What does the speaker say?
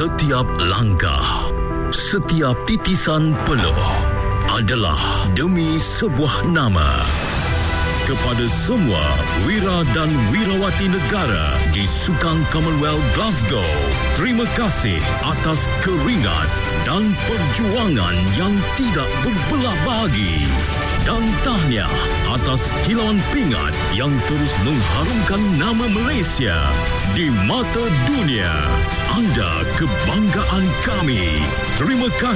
Setiap langkah, setiap titisan peluh adalah demi sebuah nama. Kepada semua wira dan wirawati negara di Sukan Commonwealth Glasgow, terima kasih atas keringat dan perjuangan yang tidak berbelah bagi. Dan tahniah atas kilauan pingat yang terus mengharumkan nama Malaysia di mata dunia. Anda kebanggaan kami. Terima kasih.